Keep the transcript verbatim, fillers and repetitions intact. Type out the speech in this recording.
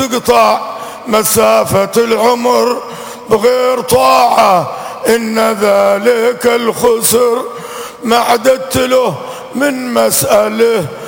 تقطع مسافة العمر بغير طاعة، إن ذلك الخسر ما عددت له من مسألة